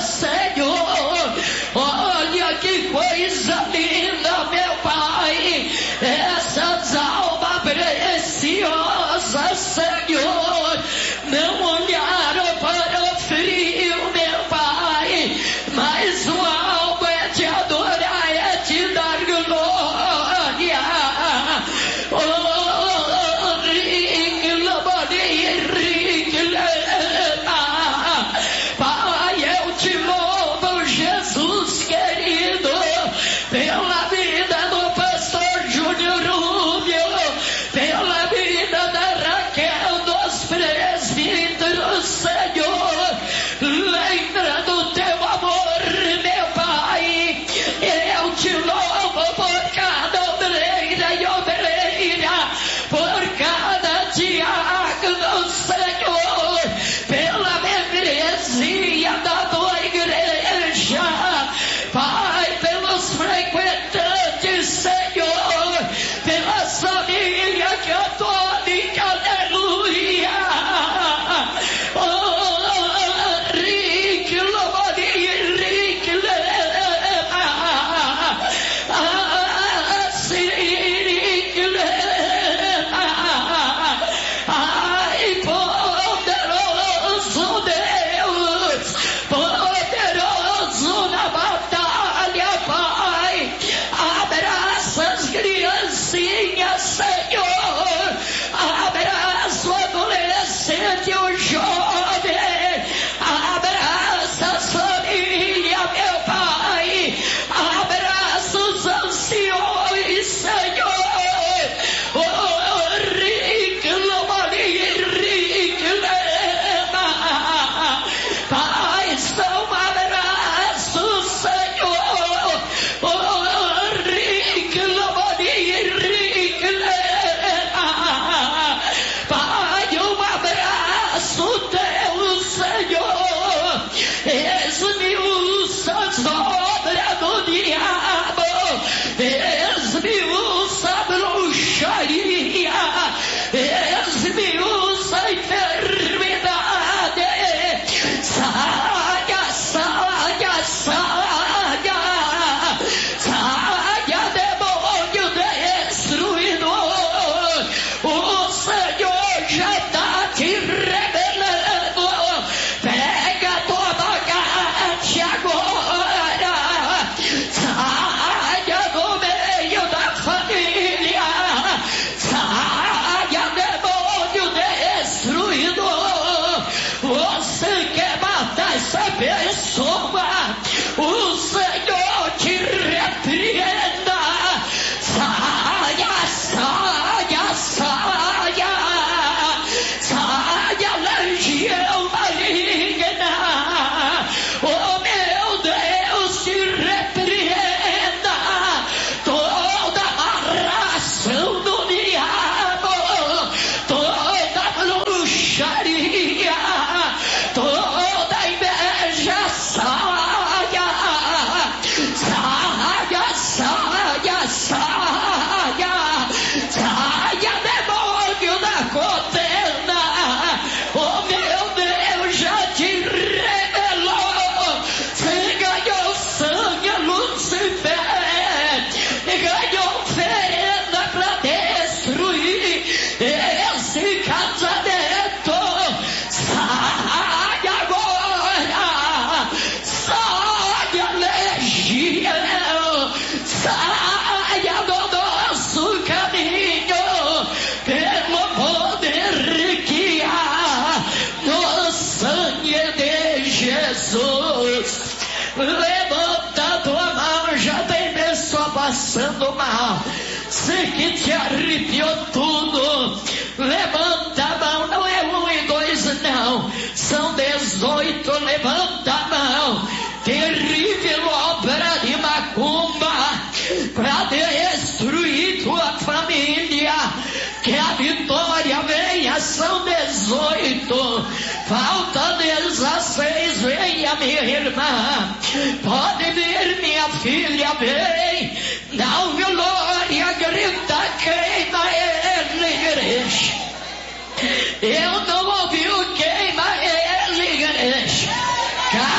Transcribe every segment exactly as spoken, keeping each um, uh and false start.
Senhor. Olha que coisa linda, meu Pai, essas almas preciosas, Senhor, não olharam para o frio, meu Pai, mas o alvo é te adorar, é te dar glória. Oh, Pai, eu te louvo, Jesus querido, pela vida do pastor Júnior Rubio, pela vida da Raquel, dos presbíteros, Senhor. Lembra do teu amor, meu Pai. Eu te louvo por cada obreira e obreira, por cada diácono, Senhor, pela membresia da tua igreja, Pai, pelos frequentantes, Senhor, pelas famílias católicas, aleluia. Oh, rique, louvori, rique, lema, ah, sim, rique, lema, ai, poderoso Deus, poderoso na batalha, Pai, abraça as criancinhas, Senhor, abraça o adolescente, o jovem, abraça as famílias, meu Pai, abraça os anciões, Senhor. Oh, rique, louvori, rique, lema, Pai, são abraços, Senhor. Oh, rique, louvori, rique, lema, Pai, um abraço teu, Senhor. Esmiuça as obras do diabo, esmiuça a bruxaria, esmiuça a enfermidade. Saia, saia, saia, saia, demônio destruidor. O Senhor já está te revelando. Pega a tua bagagem agora, saia do meio da família, saia, demônio destruidor. Você quer matar essa pessoa, o Senhor te repreenda. Saia, saia, saia, saia, legião maligna. Oh, meu Deus, te repreenda toda amarração do diabo, toda bruxaria, toda inveja. Saia, saia, saia, saia, saia, demônio da contenda. Oh, meu Deus, já te revelou. Você ganhou sangue, Lucifer, ganhou oferenda para destruir esse casamento. Saia agora, saia, legião, saia do nosso caminho, pelo poder que há no sangue de Jesus. Levanta a tua mão, já tem pessoa passando mal, sei que te arrepiou tudo. Levanta a mão, não é um e dois não, são dezoito. Levanta a mão. Terrível obra de macumba para destruir tua família. Que a vitória venha, são dezoito, falta dezesseis. Venha, minha irmã, pode vir, minha filha, vem, dá um glória, grita, queima ele, igreja. Eu não ouvi o queima ele, igreja. Cada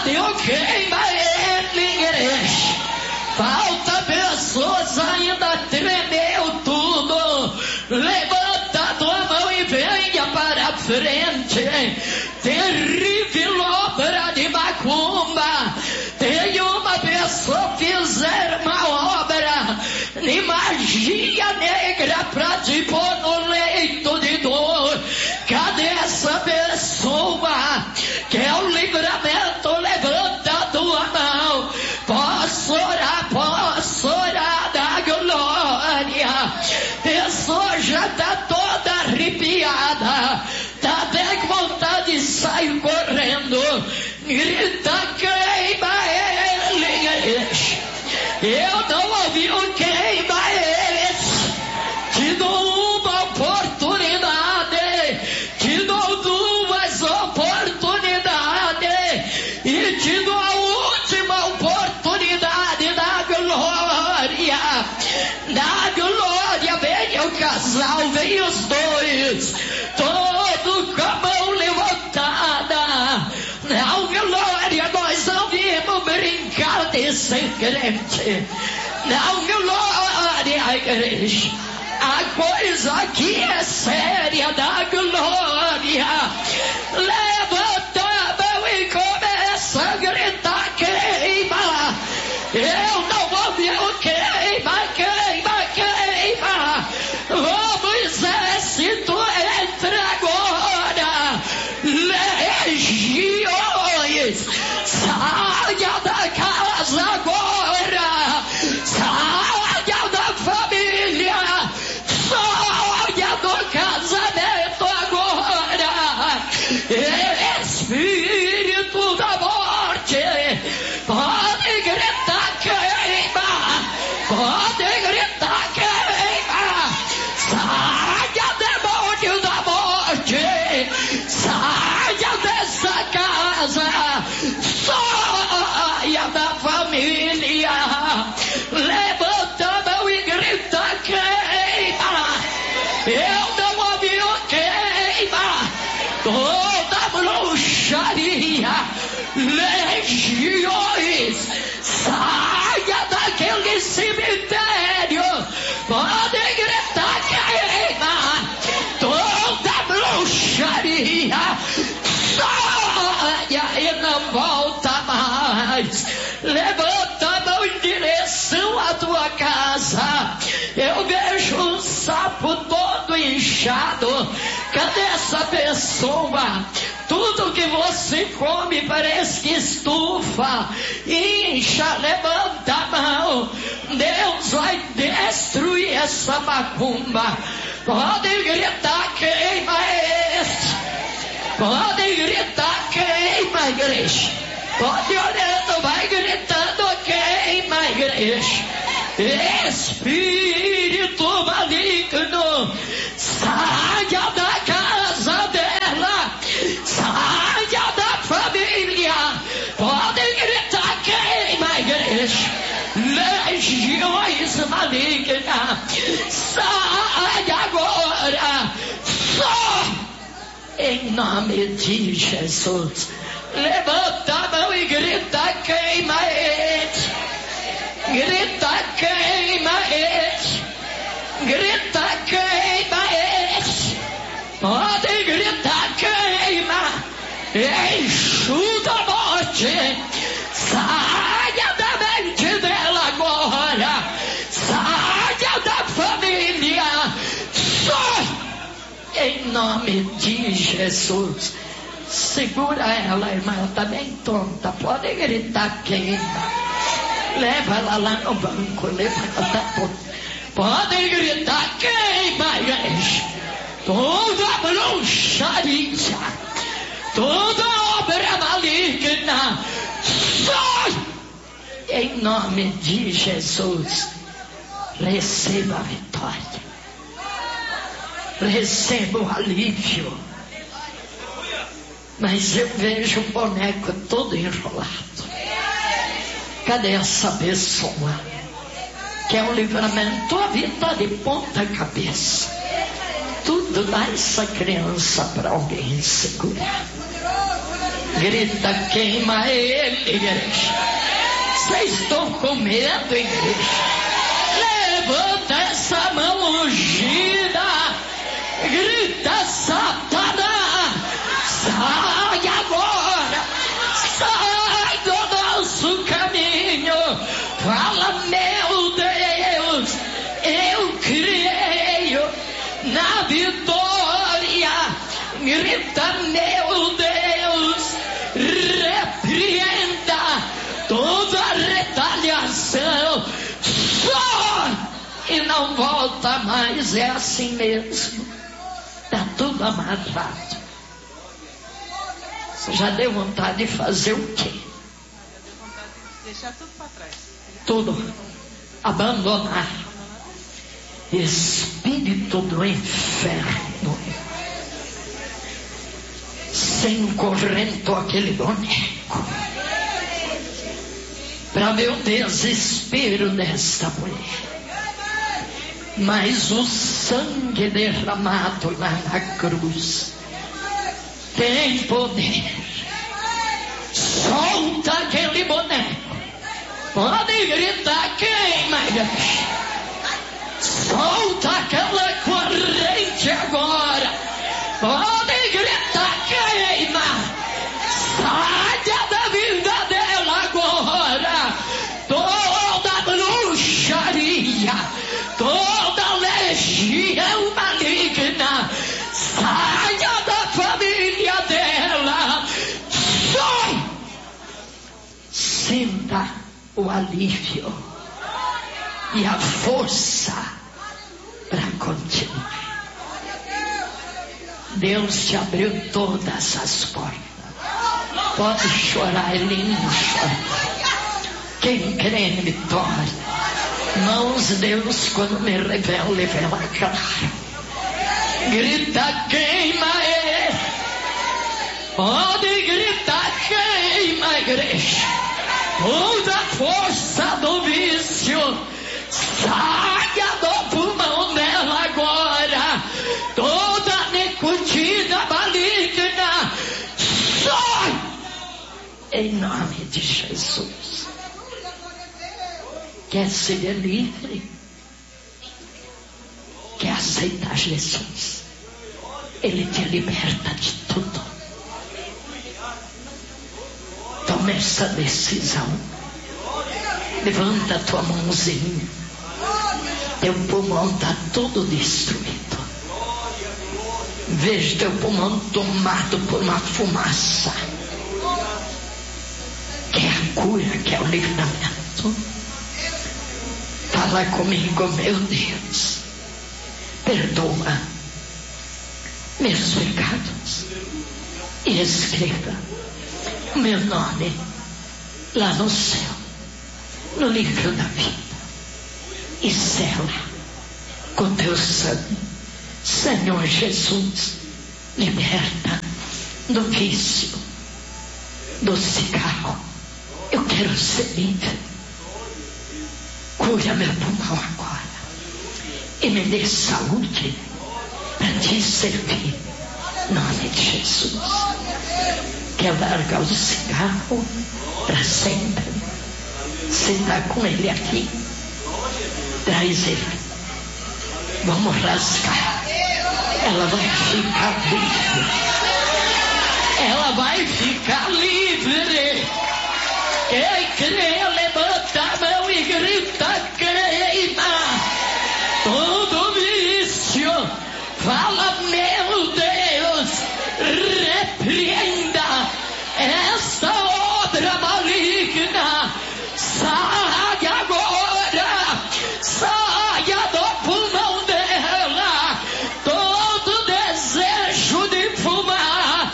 Cadê o queima ele, igreja? Falta pessoas ainda, tremeu tudo. Levanta a tua mão e venha para a frente. Terrível obra de macumba. Tem uma pessoa fizer uma obra de magia negra para te pôr no leito de dor. Cadê essa pessoa? Quer o livramento? Levanta a tua mão. Posso orar, posso orar da glória. Pessoa já está toda arrepiada, tá até com vontade de sair correndo. Grita, queima ele. Eu não ouvi o queima ele. Te dou uma oportunidade, te dou duas oportunidades e te dou a última oportunidade da glória. Da glória, vem o casal, vem os dois, todo com a mão levantada. Não, glória, nós não viemos brincar de ser crente. Não, glória, igreja. A coisa aqui é séria, da glória. Levanta a mão e começa a gritar, queima. Eu não ouvi o queima, queima, queima. Ô exército, entra agora. Legiões, saia da casa agora. Saia da família. Saia do casamento agora. Espírito da morte, pode gritar queima, pode gritar queima. Saia, demônio da morte, saia dessa casa, saia da família. Levanta a mão e grita queima. Eu não ouvi o queima. Toda bruxaria, legiões, saia daquele cemitério. Pode gritar queima. Toda bruxaria, saia e não volta mais. Levanta a mão em direção à tua casa. Eu vejo um sapo todo inchado. Cadê essa pessoa? Tudo que você come parece que estufa, incha. Levanta a mão. Deus vai destruir essa macumba. Pode gritar queima esse. Pode gritar queima, igreja. Pode olhando, vai gritando queima, igreja. Espírito maligno, saia da casa dela, saia da família. Pode gritar queima, igreja. Legiões malignas, saia agora. Só em nome de Jesus. Levanta a mão e grita queima ele. Grita queima ele. Grita queima ele. Pode gritar queima. Exu da morte, saia da mente dela agora. Saia da família. Só em nome de Jesus. Segura ela, irmã, ela está bem tonta. Pode gritar queima. Leva ela lá no banco, leva ela tá tonta. Pode gritar queima, igreja. Toda bruxaria, toda obra maligna, sai em nome de Jesus. Receba a vitória, receba o alívio. Mas eu vejo o boneco todo enrolado. Cadê essa pessoa? Quer um livramento? Tua vida está de ponta cabeça. Tudo dá essa criança para alguém segurar. Grita, queima ele, igreja. Vocês estão com medo, igreja? Levanta essa mão ungida. Grita, Satanás, sai agora. Sai do nosso caminho. Fala, meu Deus, eu creio na vitória. Grita, meu Deus, repreenda toda retaliação. Só e não volta mais, é assim mesmo. Está tudo amarrado. Você já deu vontade de fazer o quê? Deixar tudo para trás. Tudo. Abandonar. Espírito do inferno. Você encorrentou aquele boneco para ver o desespero desta mulher. Mas o sangue derramado lá na cruz tem poder. Solta aquele boneco. Pode gritar, queima. Solta aquela corrente agora. Pode gritar, queima. Saia da vida dela agora. Toda bruxaria, toda legião maligna, saia da família dela. Sai! Sinta o alívio e a força para continuar. Deus te abriu todas as portas. Pode chorar, é lindo chorar. Quem crê em vitória. Mãos, Deus, quando me revela, revela claro. Grita, queima ele. Pode gritar, queima, igreja. Toda a força do vício saia do pulmão dela agora. Toda a nicotina maligna sai em nome de Jesus. Quer ser livre? Quer aceitar Jesus? Ele te liberta de tudo. Toma essa decisão. Levanta a tua mãozinha. Teu pulmão está todo destruído. Veja teu pulmão tomado por uma fumaça. Quer a cura, quer o livramento? Fala comigo, meu Deus. Perdoa meus pecados e escreva o meu nome lá no céu, no livro da vida, e sela com teu sangue. Senhor Jesus, liberta do vício, do cigarro. Eu quero ser livre. Cura meu pulmão agora e me dê saúde para te servir. Em nome de Jesus. Quer largar o cigarro para sempre? Você está com ele aqui? Traz ele. Vamos rasgar. Ela vai ficar livre. Ela vai ficar livre. Quem crê, levanta a mão e grita, queima. Todo vício, fala, meu Deus, repreenda esta obra maligna. Saia agora, saia do pulmão dela, todo desejo de fumar.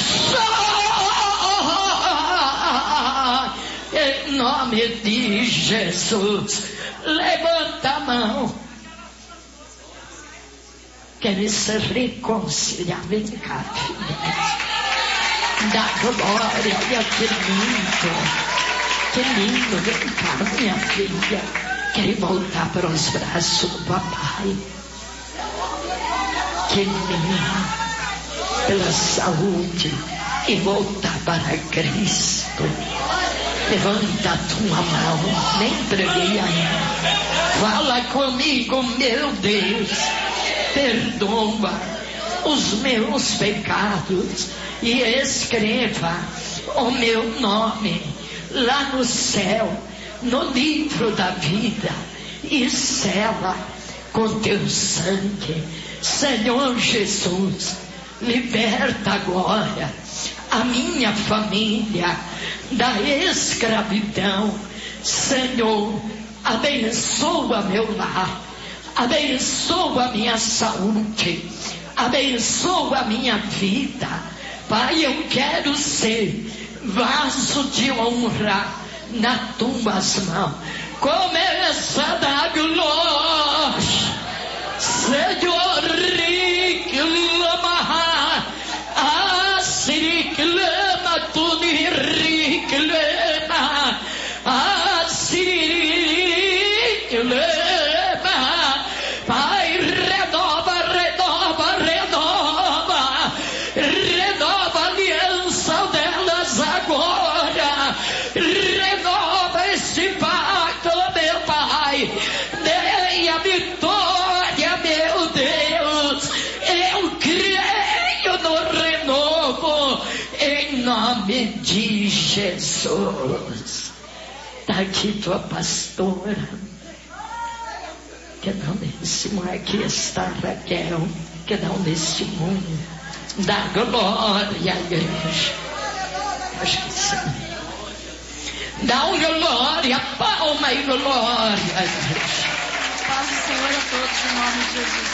Sai, em nome de Jesus. Levanta a mão. Quer se reconciliar? Vem cá, filha. Dá glória, olha que lindo. Que lindo, vem cá, minha filha. Quer voltar para os braços do papai. Que lindo. Pela saúde e voltar para Cristo. Levanta a tua mão, nem preguei ainda. Fala comigo, meu Deus, perdoa os meus pecados e escreva o meu nome lá no céu, no livro da vida, e sela com teu sangue. Senhor Jesus, liberta agora a minha família da escravidão. Senhor, abençoa meu lar, abençoa minha saúde, abençoa minha vida. Pai, eu quero ser vaso de honra nas tuas mãos. Começa a dar glória, Senhor, reclama, assim reclama, tu me reclama, assim reclama. Pai, renova, renova, renova, renova a aliança delas agora, renova esse pacto, meu Pai, dei a vitória, meu Deus, eu creio no renovo, em nome de Jesus. Está aqui tua pastora, que não nesse mar, aqui está Raquel, que não neste mundo, dá glória à igreja, acho que sim, dá um glória, palma e glória à igreja. Paz do Senhor a todos, em nome de Jesus.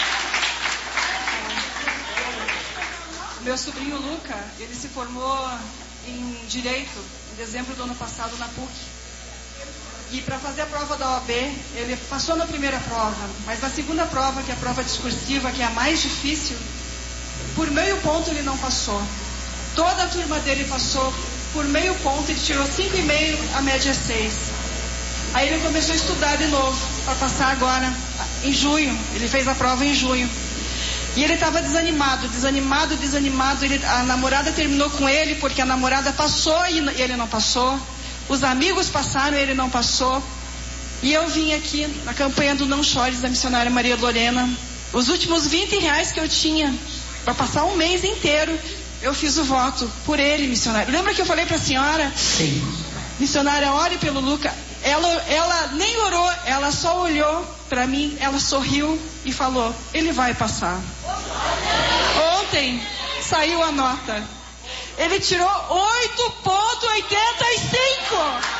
O meu sobrinho Luca, ele se formou em Direito em dezembro do ano passado na P U C. E para fazer a prova da O A B, ele passou na primeira prova, mas na segunda prova, que é a prova discursiva, que é a mais difícil, por meio ponto ele não passou. Toda a turma dele passou por meio ponto, ele tirou cinco e meio, a média é seis. Aí ele começou a estudar de novo, para passar agora, em junho. Ele fez a prova em junho. E ele estava desanimado, desanimado, desanimado. Ele, a namorada terminou com ele, porque a namorada passou e ele não passou. Os amigos passaram e ele não passou. E eu vim aqui na campanha do Não Chores, da missionária Maria Lorena. Os últimos vinte reais que eu tinha, para passar um mês inteiro, eu fiz o voto por ele, missionária. Lembra que eu falei para a senhora? Sim. Missionária, ore pelo Luca. Ela, ela nem orou, ela só olhou para mim, ela sorriu e falou, ele vai passar. Ontem saiu a nota. Ele tirou oito vírgula oitenta e cinco.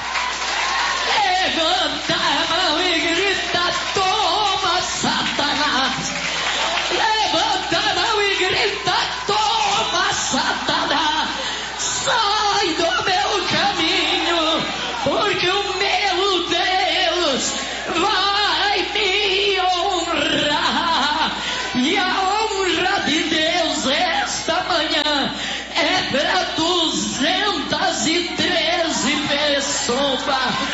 Levanta a mão e grita, toma, Satanás. Levanta a mão e grita, toma, Satanás. Sai do meu caminho, porque o meu Deus vai me honrar. E a honra de Deus esta manhã é para duzentas e treze pessoas.